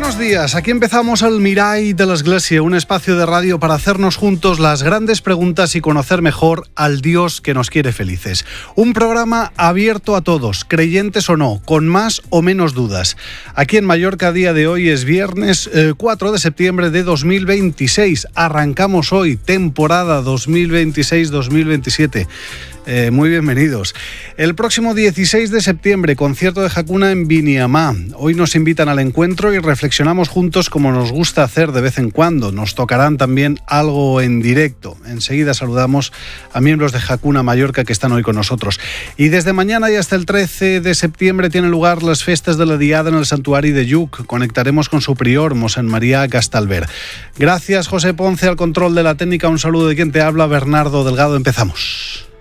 Buenos días, aquí empezamos el Mirall de l'Església, un espacio de radio para hacernos juntos las grandes preguntas y conocer mejor al Dios que nos quiere felices. Un programa abierto a todos, creyentes o no, con más o menos dudas. Aquí en Mallorca, día de hoy es viernes 4 de septiembre de 2026. Arrancamos hoy temporada 2026-2027. Muy bienvenidos. El próximo 16 de septiembre, concierto de Hakuna en Viniamá. Hoy nos invitan al encuentro y reflexionamos juntos como nos gusta hacer de vez en cuando. Nos tocarán también algo en directo. Enseguida saludamos a miembros de Hakuna Mallorca que están hoy con nosotros. Y desde mañana y hasta el 13 de septiembre tienen lugar las festas de la Diada en el Santuari de Lluc. Conectaremos con su prior, Mossèn Marià Gastalver. Gracias, José Ponce, al control de la técnica. Un saludo de quien te habla, Bernardo Delgado. Empezamos.